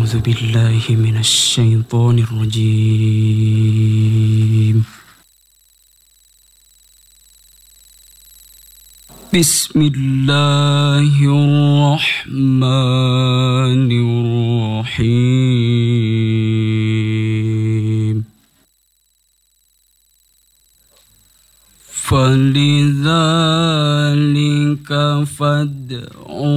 أعوذ بالله من الشيطان الرجيم. بسم الله الرحمن الرحيم. فلذلك فادع